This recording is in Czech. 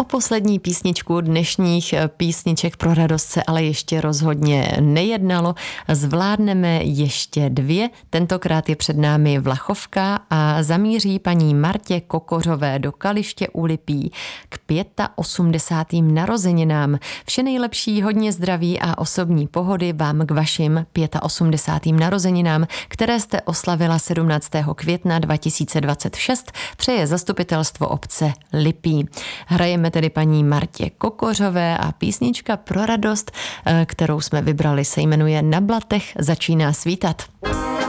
O poslední písničku dnešních písniček pro radost se ale ještě rozhodně nejednalo. Zvládneme ještě dvě. Tentokrát je před námi Vlachovka a zamíří paní Martě Kokořové do Kaliště u Lipí k 85. narozeninám. Vše nejlepší, hodně zdraví a osobní pohody vám k vašim 85. narozeninám, které jste oslavila 17. května 2026, přeje zastupitelstvo obce Lipí. Hrajeme tedy paní Martě Kokořové a písnička pro radost, kterou jsme vybrali, se jmenuje Na blatech začíná svítat.